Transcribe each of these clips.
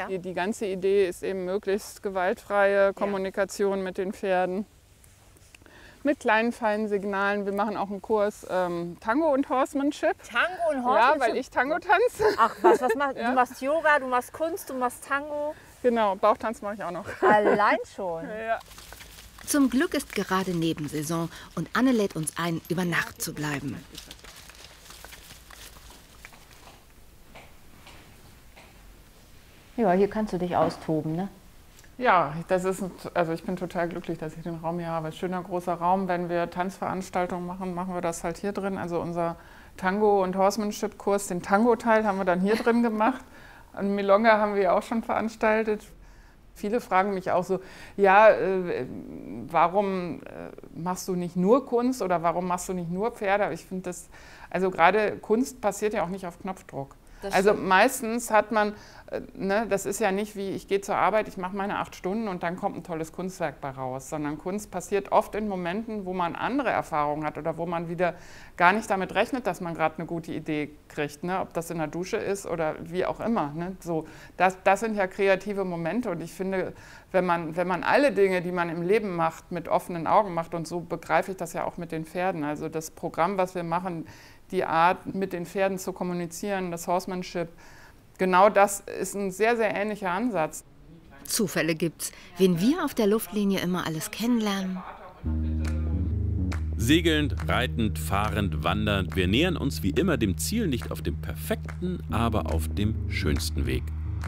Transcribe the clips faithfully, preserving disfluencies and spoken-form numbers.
Die, die ganze Idee ist eben möglichst gewaltfreie Kommunikation ja. mit den Pferden. Mit kleinen, feinen Signalen. Wir machen auch einen Kurs ähm, Tango und Horsemanship. Tango und Horsemanship? Ja, weil ich Tango tanze. Ach was, was machst ja. du? machst Yoga, du machst Kunst, du machst Tango. Genau, Bauchtanz mache ich auch noch. Allein schon? Ja. Zum Glück ist gerade Nebensaison und Anne lädt uns ein, über Nacht zu bleiben. Ja, hier kannst du dich austoben, ne? Ja, das ist, also ich bin total glücklich, dass ich den Raum hier habe. Schöner großer Raum. Wenn wir Tanzveranstaltungen machen, machen wir das halt hier drin. Also unser Tango- und Horsemanship-Kurs, den Tango-Teil haben wir dann hier drin gemacht. Und Milonga haben wir auch schon veranstaltet. Viele fragen mich auch so, ja, äh, warum äh, machst du nicht nur Kunst oder warum machst du nicht nur Pferde? Aber ich finde das, also gerade Kunst passiert ja auch nicht auf Knopfdruck. Das also stimmt. Meistens hat man, äh, ne, das ist ja nicht wie, ich gehe zur Arbeit, ich mache meine acht Stunden und dann kommt ein tolles Kunstwerk bei raus, sondern Kunst passiert oft in Momenten, wo man andere Erfahrungen hat oder wo man wieder gar nicht damit rechnet, dass man gerade eine gute Idee kriegt, ne? Ob das in der Dusche ist oder wie auch immer. Ne? So, das, das sind ja kreative Momente und ich finde, wenn man, wenn man alle Dinge, die man im Leben macht, mit offenen Augen macht und so begreife ich das ja auch mit den Pferden. Also das Programm, was wir machen, die Art, mit den Pferden zu kommunizieren, das Horsemanship, genau das ist ein sehr, sehr ähnlicher Ansatz. Zufälle gibt's, wen wir auf der Luftlinie immer alles kennenlernen. Segelnd, reitend, fahrend, wandernd, wir nähern uns wie immer dem Ziel nicht auf dem perfekten, aber auf dem schönsten Weg.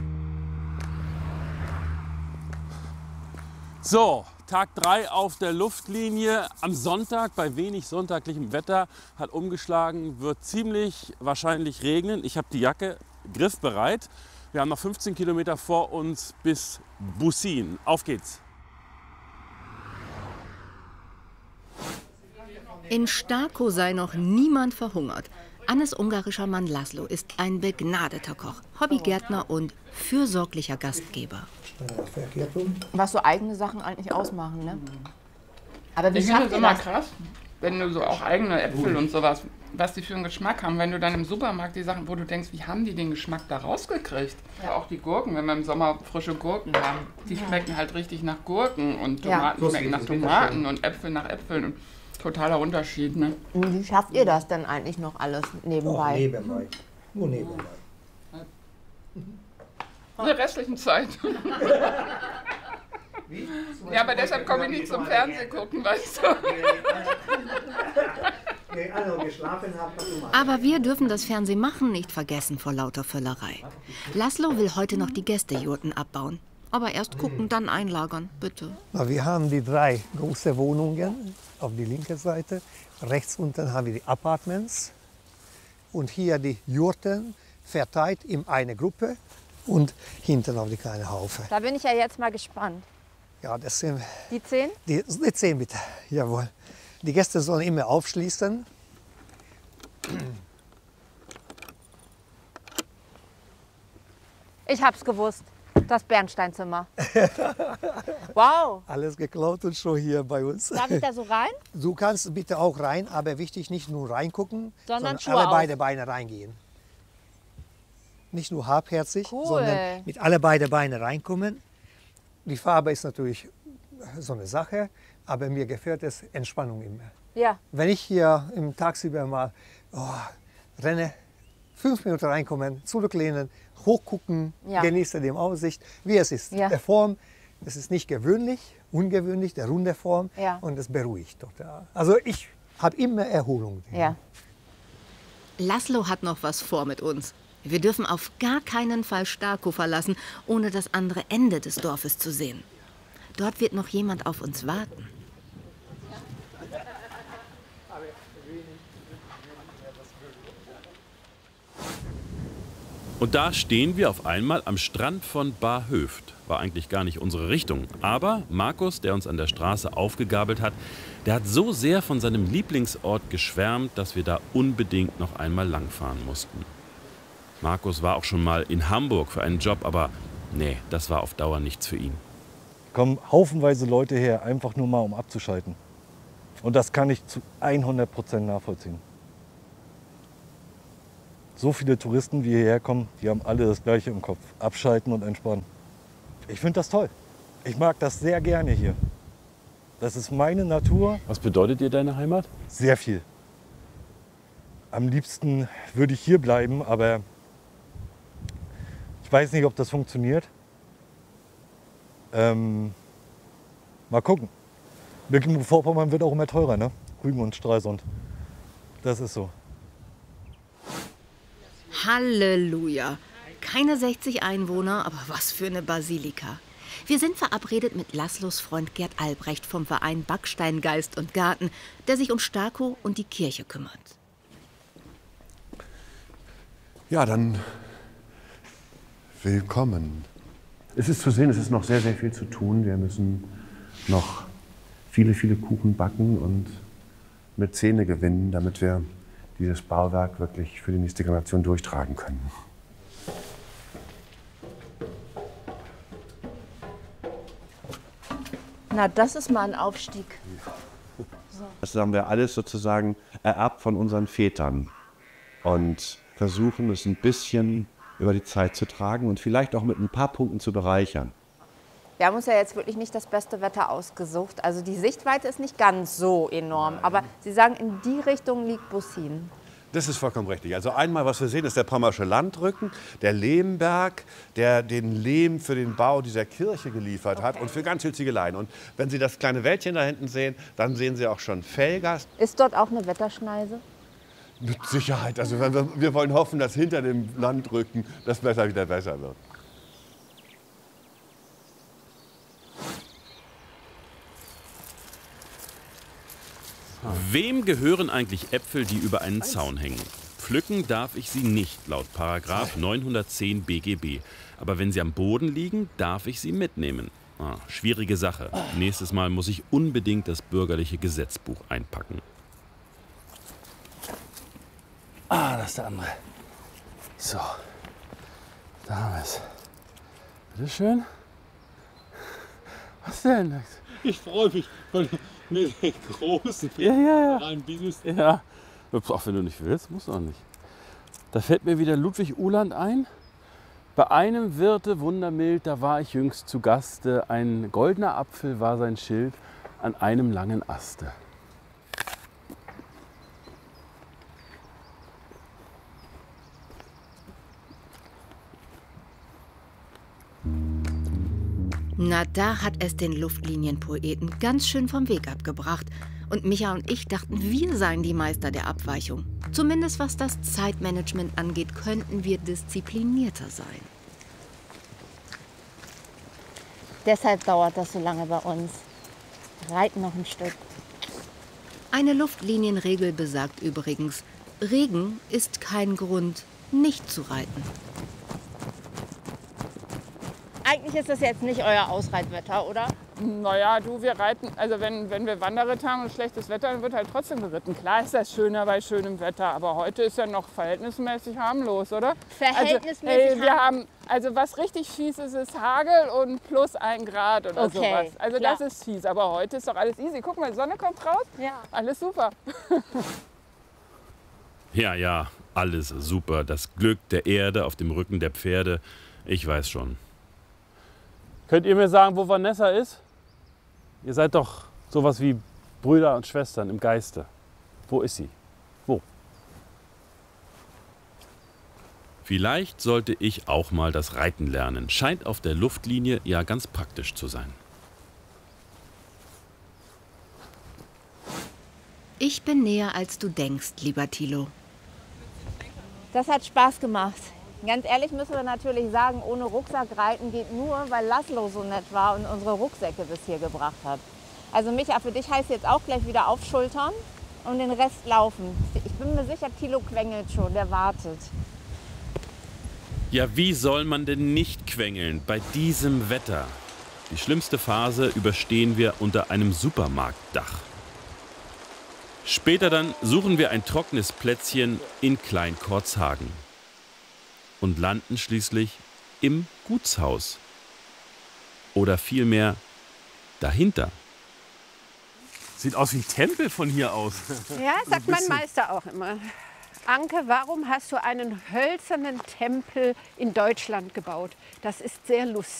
So, Tag drei auf der Luftlinie. Am Sonntag, bei wenig sonntaglichem Wetter, hat umgeschlagen, wird ziemlich wahrscheinlich regnen. Ich habe die Jacke griffbereit. Wir haben noch fünfzehn Kilometer vor uns bis Busin. Auf geht's! In Starko sei noch niemand verhungert. Annes ungarischer Mann Laszlo ist ein begnadeter Koch, Hobbygärtner und fürsorglicher Gastgeber. Was so eigene Sachen eigentlich ausmachen, ne? Aber wie ich finde schafft es ihr immer das? krass, wenn du so auch eigene Äpfel und sowas, was die für einen Geschmack haben. Wenn du dann im Supermarkt die Sachen, wo du denkst, wie haben die den Geschmack da rausgekriegt? Ja. Auch die Gurken, wenn wir im Sommer frische Gurken haben, die ja. schmecken halt richtig nach Gurken und Tomaten ja. schmecken nach Tomaten und Äpfel nach Äpfeln. Und totaler Unterschied, ne? Wie schafft ihr das denn eigentlich noch alles nebenbei? Oh, nebenbei. Nur nebenbei. In der restlichen Zeit. Ja, aber deshalb komme ich nicht zum Fernsehen gucken, weißt du. Aber wir dürfen das Fernsehmachen nicht vergessen vor lauter Völlerei. Laszlo will heute noch die Gästejurten abbauen. Aber erst gucken, dann einlagern, bitte. Na, wir haben die drei große Wohnungen auf die linke Seite. Rechts unten haben wir die Apartments. Und hier die Jurten verteilt in eine Gruppe. Und hinten auf die kleine Haufe. Da bin ich ja jetzt mal gespannt. Ja, das sind... Die zehn? Die, die zehn bitte, jawohl. Die Gäste sollen immer aufschließen. Ich hab's gewusst. Das Bernsteinzimmer. Wow. Alles geklaut und schon hier bei uns. Darf ich da so rein? Du kannst bitte auch rein, aber wichtig, nicht nur reingucken, sondern, sondern alle auf. beide Beine reingehen. Nicht nur halbherzig, cool. sondern mit alle beide Beine reinkommen. Die Farbe ist natürlich so eine Sache, aber mir gefällt es Entspannung immer. Ja. Wenn ich hier im Tagsüber mal oh, renne, fünf Minuten reinkommen, zurücklehnen, hochgucken, ja. genieße die Aussicht, wie es ist. Ja. Der Form, es ist nicht gewöhnlich, ungewöhnlich, der runde Form ja. und es beruhigt total. Also ich habe immer Erholung. Ja. Laszlo hat noch was vor mit uns. Wir dürfen auf gar keinen Fall Starko verlassen, ohne das andere Ende des Dorfes zu sehen. Dort wird noch jemand auf uns warten. Und da stehen wir auf einmal am Strand von Barhöft. War eigentlich gar nicht unsere Richtung. Aber Markus, der uns an der Straße aufgegabelt hat, der hat so sehr von seinem Lieblingsort geschwärmt, dass wir da unbedingt noch einmal langfahren mussten. Markus war auch schon mal in Hamburg für einen Job, aber nee, das war auf Dauer nichts für ihn. Kommen haufenweise Leute her, einfach nur mal um abzuschalten. Und das kann ich zu hundert Prozent nachvollziehen. So viele Touristen, wie hierher kommen, die haben alle das Gleiche im Kopf. Abschalten und entspannen. Ich finde das toll. Ich mag das sehr gerne hier. Das ist meine Natur. Was bedeutet dir deine Heimat? Sehr viel. Am liebsten würde ich hier bleiben, aber ich weiß nicht, ob das funktioniert. Ähm, mal gucken. Mecklenburg-Vorpommern wird auch immer teurer, ne? Rügen und Stralsund. Das ist so. Halleluja. Keine sechzig Einwohner, aber was für eine Basilika. Wir sind verabredet mit Laszlos Freund Gerd Albrecht vom Verein Backstein, Geist und Garten, der sich um Starkow und die Kirche kümmert. Ja, dann willkommen. Es ist zu sehen, es ist noch sehr, sehr viel zu tun. Wir müssen noch viele, viele Kuchen backen und mit Zähne gewinnen, damit wir dieses Bauwerk wirklich für die nächste Generation durchtragen können. Na, das ist mal ein Aufstieg. So. Das haben wir alles sozusagen ererbt von unseren Vätern und versuchen es ein bisschen über die Zeit zu tragen und vielleicht auch mit ein paar Punkten zu bereichern. Wir haben uns ja jetzt wirklich nicht das beste Wetter ausgesucht. Also die Sichtweite ist nicht ganz so enorm. Nein. Aber Sie sagen, in die Richtung liegt Bussin. Das ist vollkommen richtig. Also einmal, was wir sehen, ist der Pommersche Landrücken, der Lehmberg, der den Lehm für den Bau dieser Kirche geliefert okay. hat und für ganz viel Ziegeleien. Und wenn Sie das kleine Wäldchen da hinten sehen, dann sehen Sie auch schon Velgast. Ist dort auch eine Wetterschneise? Mit Sicherheit. Also wir, wir wollen hoffen, dass hinter dem Landrücken das Wetter wieder besser wird. Wem gehören eigentlich Äpfel, die über einen Zaun hängen? Pflücken darf ich sie nicht, laut Paragraph neunhundertzehn B G B. Aber wenn sie am Boden liegen, darf ich sie mitnehmen. Ah, schwierige Sache. Nächstes Mal muss ich unbedingt das bürgerliche Gesetzbuch einpacken. Ah, das ist der andere. So, da haben wir es. Bitte schön. Was denn? Ich freue mich von den großen ja, ja, ja. rein Business. Ja, auch wenn du nicht willst, musst du auch nicht. Da fällt mir wieder Ludwig Uhland ein. Bei einem Wirte wundermild, da war ich jüngst zu Gaste. Ein goldener Apfel war sein Schild an einem langen Aste. Na, da hat es den Luftlinienpoeten ganz schön vom Weg abgebracht. Und Micha und ich dachten, wir seien die Meister der Abweichung. Zumindest was das Zeitmanagement angeht, könnten wir disziplinierter sein. Deshalb dauert das so lange bei uns. Reiten noch ein Stück. Eine Luftlinienregel besagt übrigens, Regen ist kein Grund, nicht zu reiten. Eigentlich ist das jetzt nicht euer Ausreitwetter, oder? Naja, du, wir reiten, also wenn, wenn wir Wanderritt haben und schlechtes Wetter, dann wird halt trotzdem geritten. Klar ist das schöner bei schönem Wetter, aber heute ist ja noch verhältnismäßig harmlos, oder? Verhältnismäßig also, hey, wir haben, also was richtig fies ist, ist Hagel und plus ein Grad oder okay, sowas. Also klar. Das ist fies, aber heute ist doch alles easy. Guck mal, die Sonne kommt raus, ja. Alles super. Ja, ja, alles super. Das Glück der Erde auf dem Rücken der Pferde, ich weiß schon. Könnt ihr mir sagen, wo Vanessa ist? Ihr seid doch sowas wie Brüder und Schwestern im Geiste. Wo ist sie? Wo? Vielleicht sollte ich auch mal das Reiten lernen. Scheint auf der Luftlinie ja ganz praktisch zu sein. Ich bin näher, als du denkst, lieber Thilo. Das hat Spaß gemacht. Ganz ehrlich müssen wir natürlich sagen, ohne Rucksack reiten geht nur, weil Laszlo so nett war und unsere Rucksäcke bis hier gebracht hat. Also Micha, für dich heißt jetzt auch gleich wieder aufschultern und den Rest laufen. Ich bin mir sicher, Thilo quengelt schon, der wartet. Ja, wie soll man denn nicht quengeln bei diesem Wetter? Die schlimmste Phase überstehen wir unter einem Supermarktdach. Später dann suchen wir ein trockenes Plätzchen in Klein-Korzhagen und landen schließlich im Gutshaus. Oder vielmehr dahinter. Sieht aus wie ein Tempel von hier aus. Ja, sagt mein Meister auch immer. Anke, warum hast du einen hölzernen Tempel in Deutschland gebaut? Das ist sehr lustig.